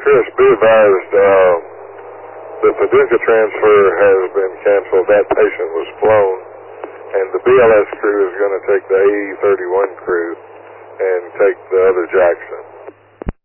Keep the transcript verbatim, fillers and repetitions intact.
Chris, be advised, uh, the Paducah transfer has been canceled. That patient was flown, and the B L S crew is going to take the A E thirty-one crew and take the other Jackson.